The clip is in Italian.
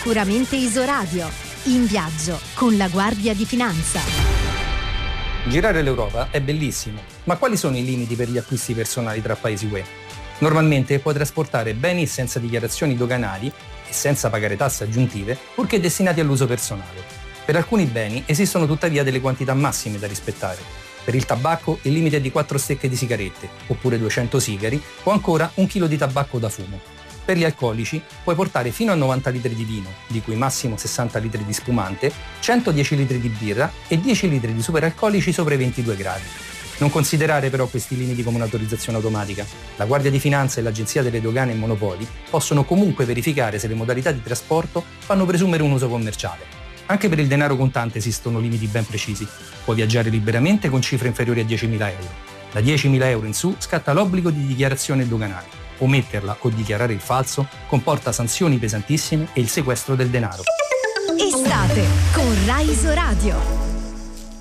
sicuramente Isoradio. In viaggio con la Guardia di Finanza. Girare l'Europa è bellissimo, ma quali sono i limiti per gli acquisti personali tra paesi UE? Normalmente puoi trasportare beni senza dichiarazioni doganali e senza pagare tasse aggiuntive, purché destinati all'uso personale. Per alcuni beni esistono tuttavia delle quantità massime da rispettare. Per il tabacco il limite è di 4 stecche di sigarette, oppure 200 sigari, o ancora 1 chilo di tabacco da fumo. Per gli alcolici puoi portare fino a 90 litri di vino, di cui massimo 60 litri di spumante, 110 litri di birra e 10 litri di superalcolici sopra i 22 gradi. Non considerare però questi limiti come un'autorizzazione automatica. La Guardia di Finanza e l'Agenzia delle Dogane e Monopoli possono comunque verificare se le modalità di trasporto fanno presumere un uso commerciale. Anche per il denaro contante esistono limiti ben precisi. Puoi viaggiare liberamente con cifre inferiori a 10.000 euro. Da 10.000 euro in su scatta l'obbligo di dichiarazione doganale. Ometterla o dichiarare il falso comporta sanzioni pesantissime e il sequestro del denaro. Estate con Rai Isoradio.